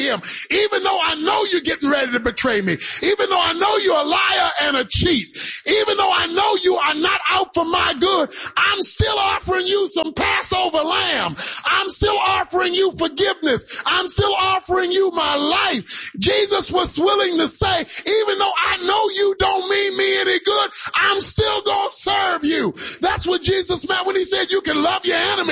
him. Even though I know you're getting ready to betray me, even though I know you're a liar and a cheat, even though I know you are not out for my good, I'm still offering you some Passover lamb. I'm still offering you forgiveness. I'm still offering you my life. Jesus was willing to say, even though I know you don't mean me any good, I'm still going to serve you. That's what Jesus meant when he said you can love your enemy